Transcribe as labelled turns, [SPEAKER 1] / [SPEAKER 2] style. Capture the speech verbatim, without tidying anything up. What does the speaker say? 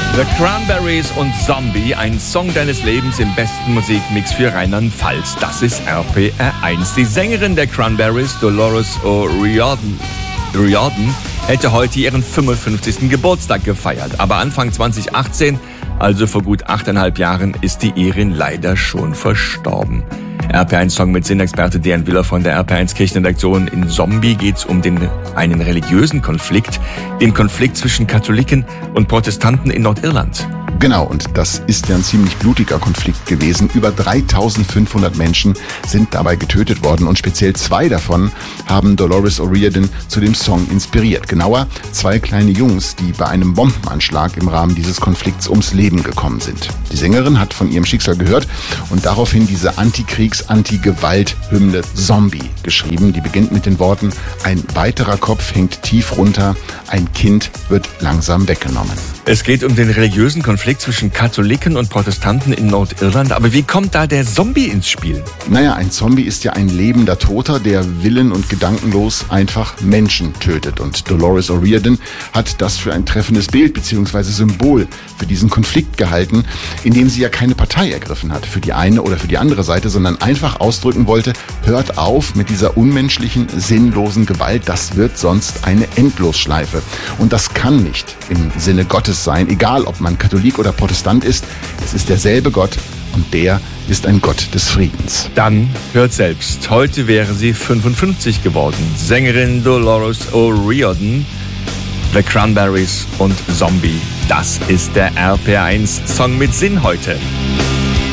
[SPEAKER 1] The Cranberries und Zombie, ein Song deines Lebens im besten Musikmix für Rheinland-Pfalz. Das ist R P R eins. Die Sängerin der Cranberries, Dolores O'Riordan, Riordan, hätte heute ihren fünfundfünfzigsten Geburtstag gefeiert. Aber Anfang zwanzig achtzehn, also vor gut achteinhalb Jahren, ist die Irin leider schon verstorben. R P R eins Song mit Sinnexperte Dejan Willer von der R P R eins Kirchenredaktion. In Zombie geht es um den, einen religiösen Konflikt, den Konflikt zwischen Katholiken und Protestanten in Nordirland.
[SPEAKER 2] Genau, und das ist ja ein ziemlich blutiger Konflikt gewesen. Über dreitausendfünfhundert Menschen sind dabei getötet worden und speziell zwei davon haben Dolores O'Riordan zu dem Song inspiriert. Genauer, zwei kleine Jungs, die bei einem Bombenanschlag im Rahmen dieses Konflikts ums Leben gekommen sind. Die Sängerin hat von ihrem Schicksal gehört und daraufhin diese Antikriegs-, Anti-Gewalt-Hymne Zombie geschrieben. Die beginnt mit den Worten: Ein weiterer Kopf hängt tief runter, ein Kind wird langsam weggenommen.
[SPEAKER 1] Es geht um den religiösen Konflikt zwischen Katholiken und Protestanten in Nordirland. Aber wie kommt da der Zombie ins Spiel?
[SPEAKER 2] Naja, ein Zombie ist ja ein lebender Toter, der willen- und gedankenlos einfach Menschen tötet. Und Dolores O'Riordan hat das für ein treffendes Bild bzw. Symbol für diesen Konflikt gehalten, indem sie ja keine Partei ergriffen hat für die eine oder für die andere Seite, sondern einfach ausdrücken wollte: Hört auf mit dieser unmenschlichen, sinnlosen Gewalt, das wird sonst eine Endlosschleife. Und das kann nicht im Sinne Gottes sein, egal ob man Katholik oder Protestant ist. Es ist derselbe Gott und der ist ein Gott des Friedens.
[SPEAKER 1] Dann hört selbst. Heute wäre sie fünfundfünfzig geworden. Sängerin Dolores O'Riordan, The Cranberries und Zombie. Das ist der R P R eins Song mit Sinn heute.